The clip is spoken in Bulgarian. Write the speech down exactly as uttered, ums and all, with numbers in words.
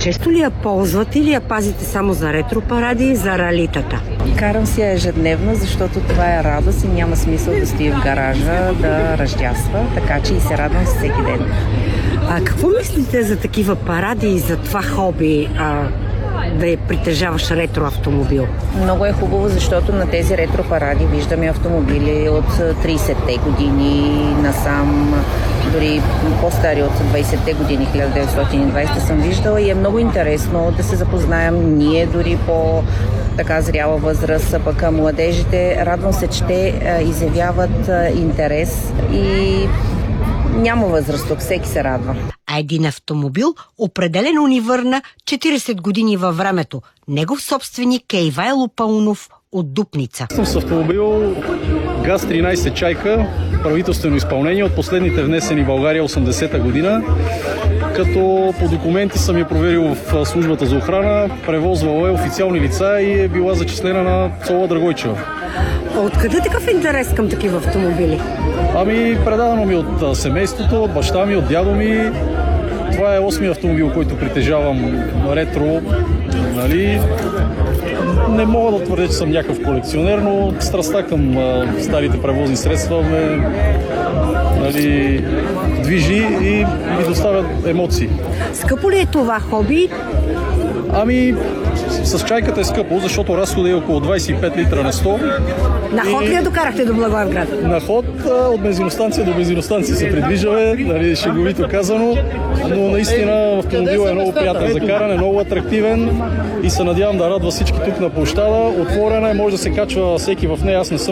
Често ли я ползвате или я пазите само за ретро-паради и за ралитата? Карам си я ежедневно, защото това е радост и няма смисъл да стои в гаража да ръждясва, така че и се радвам всеки ден. А какво мислите за такива паради и за това хоби, а, да я притежаваш ретро автомобил? Много е хубаво, защото на тези ретро паради виждаме автомобили от тридесетте години насам, дори по-стари от двадесетте години, хиляда деветстотин и двадесета съм виждала и е много интересно да се запознаем ние дори по така зряла възраст, пък младежите. Радвам се, че те изявяват интерес и няма възраст, тук всеки се радва. А един автомобил определено ни върна четиридесет години във времето. Негов собственик е Ивайло Паунов от Дупница. Съм с автомобил ГАЗ тринадесет Чайка, правителствено изпълнение от последните внесени в България осемдесета година, като по документи съм я проверил в службата за охрана, превозвала е официални лица и е била зачислена на Цола Драгойчева. Откъде такъв интерес към такива автомобили? Ами, предадено ми от семейството, от баща ми, от дядо ми. Това е осми автомобил, който притежавам ретро. Нали? Не мога да твърдя, че съм някакъв колекционер, но страстта към а, старите превозни средства ме нали, движи и ми доставят емоции. Скъпо ли е това хоби? Ами, с чайката е скъпо, защото разходът е около двадесет и пет литра на сто. На ход ли я докарахте до Благоевград? На ход от бензиностанция до бензиностанция се придвижваме, нали, шеговито казано, но наистина автомобилът е много приятен за каране, много атрактивен и се надявам да радва всички тук на площада. Отворена е, може да се качва всеки в нея, аз не съм